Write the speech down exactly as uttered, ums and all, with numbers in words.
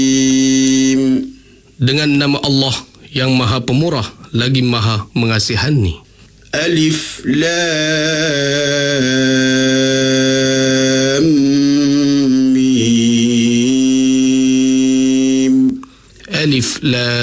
Dengan nama Allah yang Maha Pemurah lagi Maha Mengasihani. Alif Lam Mim. Alif Lam